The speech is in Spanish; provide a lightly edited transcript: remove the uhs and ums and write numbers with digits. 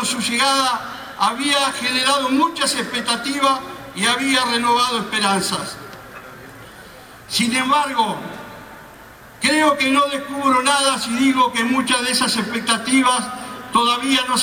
con su llegada había generado muchas expectativas y había renovado esperanzas. Sin embargo, creo que no descubro nada si digo que muchas de esas expectativas todavía no se